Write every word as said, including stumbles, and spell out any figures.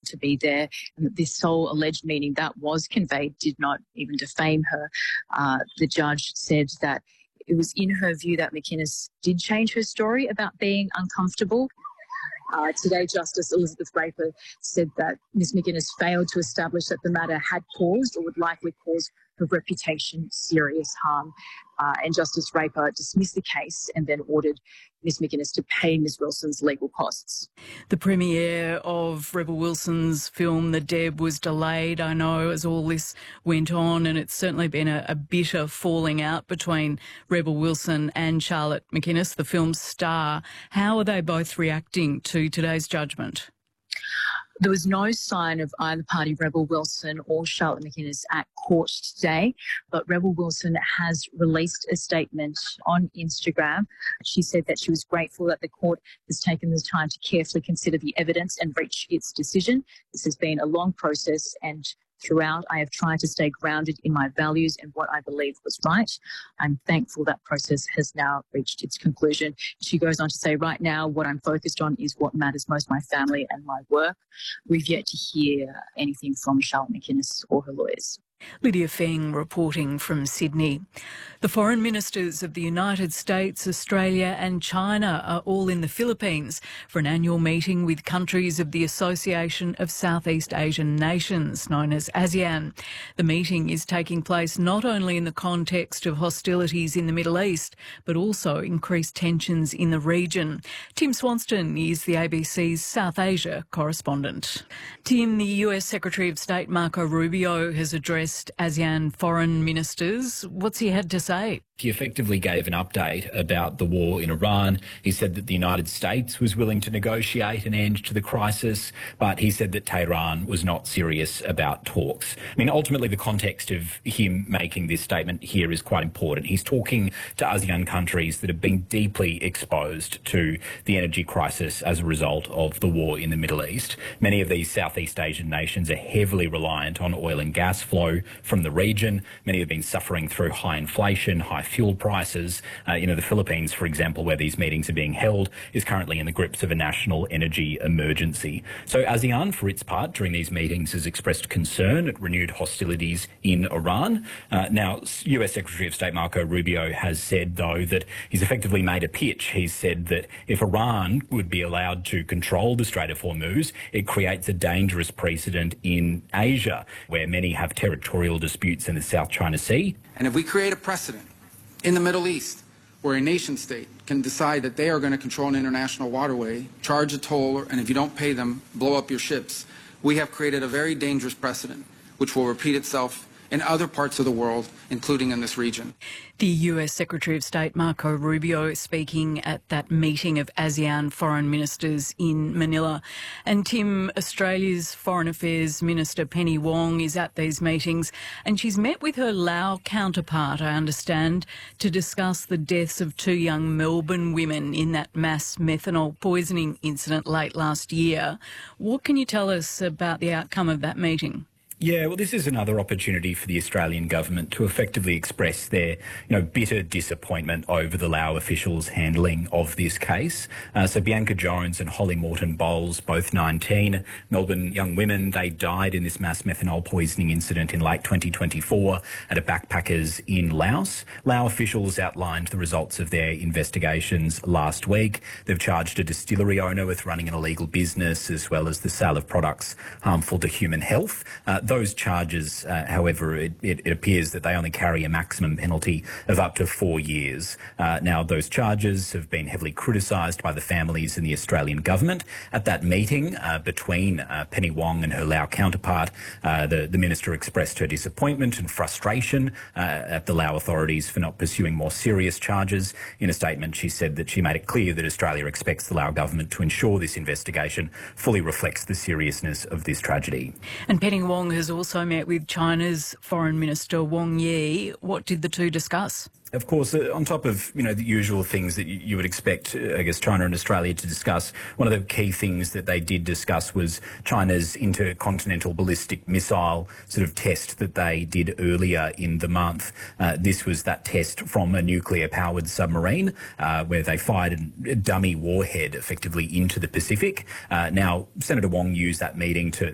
to be there, and that this sole alleged meaning that was conveyed did not even defame her. Uh, the judge said that it was in her view that McInnes did change her story about being uncomfortable. Uh, today, Justice Elizabeth Raper said that Miz McInnes failed to establish that the matter had caused or would likely cause her reputation serious harm. Uh, and Justice Raper dismissed the case and then ordered Miz McInnes to pay Miz Wilson's legal costs. The premiere of Rebel Wilson's film The Deb was delayed, I know, as all this went on, and it's certainly been a, a bitter falling out between Rebel Wilson and Charlotte McInnes, the film's star. How are they both reacting to today's judgment? There was no sign of either party, Rebel Wilson or Charlotte McInnes, at court today, but Rebel Wilson has released a statement on Instagram. She said that she was grateful that the court has taken the time to carefully consider the evidence and reach its decision. This has been a long process, and throughout, I have tried to stay grounded in my values and what I believe was right. I'm thankful that process has now reached its conclusion. She goes on to say, right now, what I'm focused on is what matters most, my family and my work. We've yet to hear anything from Charlotte McInnes or her lawyers. Lydia Feng reporting from Sydney. The foreign ministers of the United States, Australia and China are all in the Philippines for an annual meeting with countries of the Association of Southeast Asian Nations, known as ASEAN. The meeting is taking place not only in the context of hostilities in the Middle East, but also increased tensions in the region. Tim Swanston is the A B C's South Asia correspondent. Tim, the U S Secretary of State Marco Rubio has addressed ASEAN foreign ministers. What's he had to say? He effectively gave an update about the war in Iran. He said that the United States was willing to negotiate an end to the crisis, but he said that Tehran was not serious about talks. I mean, ultimately, the context of him making this statement here is quite important. He's talking to ASEAN countries that have been deeply exposed to the energy crisis as a result of the war in the Middle East. Many of these Southeast Asian nations are heavily reliant on oil and gas flow from the region. Many have been suffering through high inflation, high fuel prices. Uh, you know, the Philippines, for example, where these meetings are being held, is currently in the grips of a national energy emergency. So ASEAN, for its part, during these meetings has expressed concern at renewed hostilities in Iran. Uh, now, U S Secretary of State Marco Rubio has said, though, that he's effectively made a pitch. He's said that if Iran would be allowed to control the Strait of Hormuz, it creates a dangerous precedent in Asia, where many have territorial disputes in the South China Sea. And if we create a precedent in the Middle East, where a nation state can decide that they are going to control an international waterway, charge a toll, and if you don't pay them, blow up your ships, we have created a very dangerous precedent, which will repeat itself in other parts of the world, including in this region. The U S Secretary of State Marco Rubio speaking at that meeting of ASEAN foreign ministers in Manila. And Tim, Australia's Foreign Affairs Minister Penny Wong is at these meetings, and she's met with her Lao counterpart, I understand, to discuss the deaths of two young Melbourne women in that mass methanol poisoning incident late last year. What can you tell us about the outcome of that meeting? Yeah, well, this is another opportunity for the Australian government to effectively express their, you know, bitter disappointment over the Lao officials' handling of this case. Uh, so Bianca Jones and Holly Morton Bowles, both nineteen, Melbourne young women, they died in this mass methanol poisoning incident in late twenty twenty-four at a backpackers in Laos. Lao officials outlined the results of their investigations last week. They've charged a distillery owner with running an illegal business as well as the sale of products harmful to human health. Uh, Those charges, uh, however, it, it, it appears that they only carry a maximum penalty of up to four years. Uh, now, those charges have been heavily criticised by the families and the Australian government. At that meeting uh, between uh, Penny Wong and her Lao counterpart, uh, the, the minister expressed her disappointment and frustration uh, at the Lao authorities for not pursuing more serious charges. In a statement, she said that she made it clear that Australia expects the Lao government to ensure this investigation fully reflects the seriousness of this tragedy. And Penny Wong has also met with China's Foreign Minister Wang Yi. What did the two discuss? Of course, uh, on top of, you know, the usual things that you, you would expect, uh, I guess, China and Australia to discuss, one of the key things that they did discuss was China's intercontinental ballistic missile sort of test that they did earlier in the month. Uh, this was that test from a nuclear-powered submarine uh, where they fired a dummy warhead effectively into the Pacific. Uh, now, Senator Wong used that meeting to